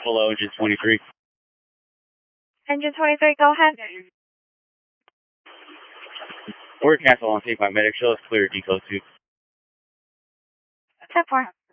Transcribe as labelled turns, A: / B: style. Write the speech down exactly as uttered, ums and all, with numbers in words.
A: Below engine twenty-three.
B: Engine twenty-three, go ahead.
A: We're cancel on Safe by Medic. Show us clear decode two.
B: ten four.